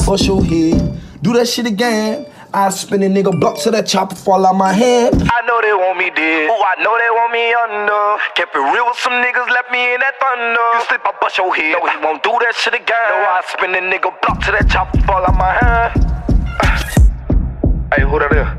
bust your head. Do that shit again. I spin a nigga block till that chopper fall out my head. I know they want me dead. Ooh, I know they want me under. Kept it real with some niggas, left me in that thunder. You slip, I bust your head. No, he won't do that shit again. No, I spin a nigga block till that chopper fall out my hand. Hey, who that is?